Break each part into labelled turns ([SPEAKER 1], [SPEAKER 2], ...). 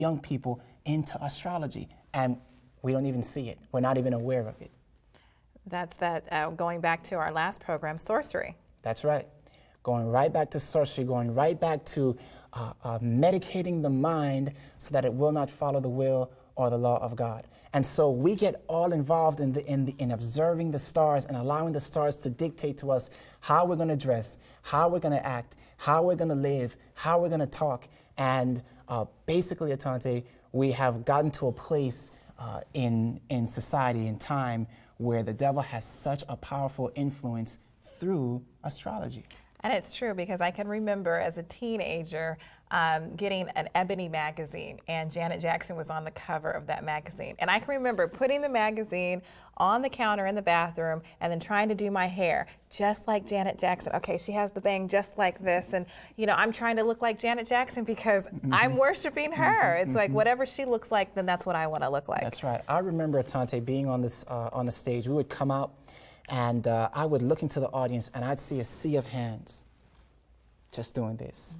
[SPEAKER 1] young people into astrology, and we don't even see it. We're not even aware of it.
[SPEAKER 2] That's going back to our last program, sorcery.
[SPEAKER 1] That's right. Going right back to sorcery, going right back to medicating the mind so that it will not follow the will or the law of God. And so we get all involved in observing the stars and allowing the stars to dictate to us how we're going to dress, how we're going to act, how we're going to live, how we're going to talk. And basically, Atante, we have gotten to a place in society, in time, where the devil has such a powerful influence through astrology.
[SPEAKER 2] And it's true, because I can remember as a teenager getting an Ebony magazine, and Janet Jackson was on the cover of that magazine. And I can remember putting the magazine on the counter in the bathroom and then trying to do my hair just like Janet Jackson. Okay, she has the bang just like this. And, you know, I'm trying to look like Janet Jackson because I'm worshiping her. It's like whatever she looks like, then that's what I want to look like.
[SPEAKER 1] That's right. I remember, Atante, being on the stage. We would come out, and I would look into the audience, and I'd see a sea of hands just doing this.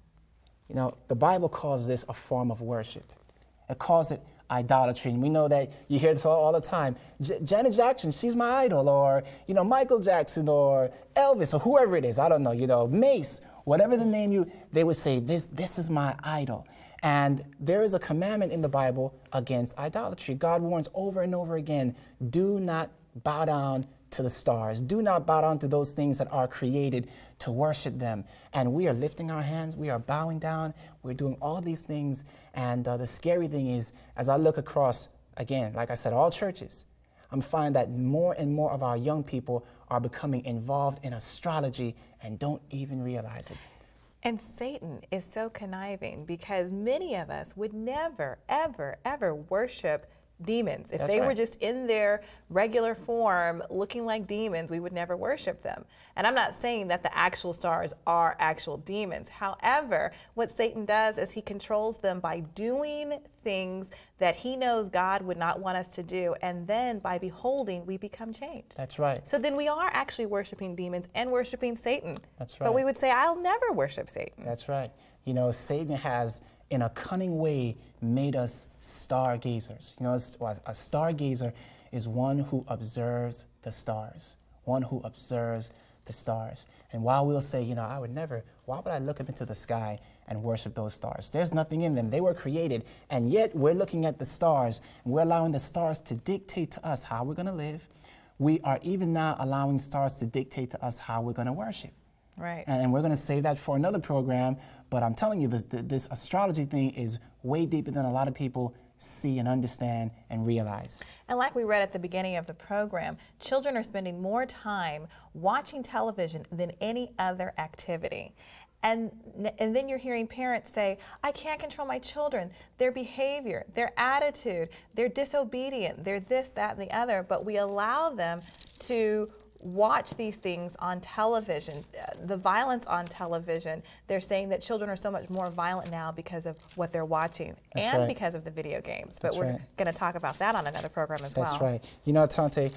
[SPEAKER 1] You know, the Bible calls this a form of worship. It calls it idolatry. And we know that you hear this all the time. Janet Jackson, she's my idol. Or, you know, Michael Jackson or Elvis or whoever it is. I don't know, you know, Mace, whatever the name they would say, this is my idol. And there is a commandment in the Bible against idolatry. God warns over and over again, do not bow down to the stars. Do not bow down to those things that are created to worship them. And we are lifting our hands. We are bowing down. We're doing all these things. And the scary thing is, as I look across, again, like I said, all churches, I'm finding that more and more of our young people are becoming involved in astrology and don't even realize it.
[SPEAKER 2] And Satan is so conniving, because many of us would never, ever, ever worship demons. If they were just in their regular form looking like demons, we would never worship them. And I'm not saying that the actual stars are actual demons. However, what Satan does is he controls them by doing things that he knows God would not want us to do, and then by beholding, we become changed.
[SPEAKER 1] That's right.
[SPEAKER 2] So then we are actually worshiping demons and worshiping Satan.
[SPEAKER 1] That's right.
[SPEAKER 2] But we would say, I'll never worship Satan.
[SPEAKER 1] That's right. You know, Satan has, in a cunning way, made us stargazers. You know, a stargazer is one who observes the stars, one who observes the stars. And while we'll say, you know, why would I look up into the sky and worship those stars? There's nothing in them. They were created, and yet we're looking at the stars, and we're allowing the stars to dictate to us how we're going to live. We are even now allowing stars to dictate to us how we're going to worship.
[SPEAKER 2] Right.
[SPEAKER 1] And we're going to save that for another program, but I'm telling you, this astrology thing is way deeper than a lot of people see and understand and realize.
[SPEAKER 2] And like we read at the beginning of the program, children are spending more time watching television than any other activity. And then you're hearing parents say, I can't control my children, their behavior, their attitude, they're disobedient, they're this, that, and the other, but we allow them to watch these things on television, the violence on television. They're saying that children are so much more violent now because of what they're watching and because of the video games. But we're going to talk about that on another program as well.
[SPEAKER 1] That's right. You know, Tante,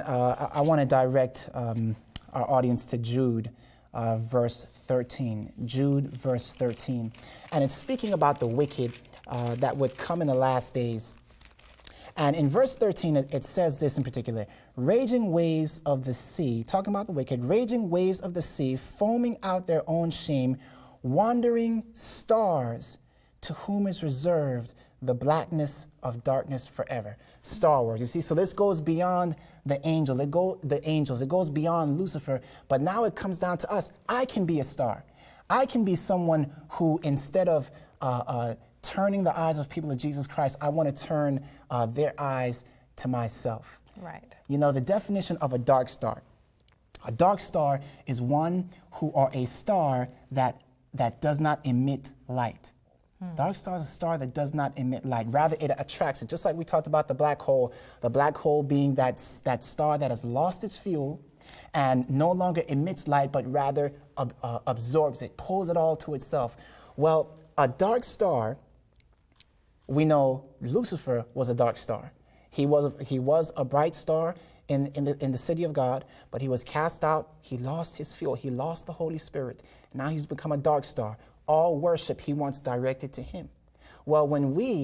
[SPEAKER 1] I want to direct our audience to Jude verse 13. Jude verse 13. And it's speaking about the wicked that would come in the last days. And in verse 13, it says this in particular: raging waves of the sea, talking about the wicked, raging waves of the sea, foaming out their own shame, wandering stars, to whom is reserved the blackness of darkness forever. Star Wars, you see, so this goes beyond the angels, it goes beyond Lucifer, but now it comes down to us. I can be a star. I can be someone who, instead of turning the eyes of people to Jesus Christ, I want to turn their eyes to myself.
[SPEAKER 2] Right.
[SPEAKER 1] You know, the definition of a dark star. A dark star is one or a star that does not emit light. Dark star is a star that does not emit light. Rather, it attracts it. Just like we talked about the black hole being that star that has lost its fuel and no longer emits light, but rather absorbs it, pulls it all to itself. Well, a dark star, we know Lucifer was a dark star. He was a bright star in the city of God, but he was cast out. He lost his fuel. He lost the Holy Spirit. Now he's become a dark star. All worship he wants directed to him. Well, when we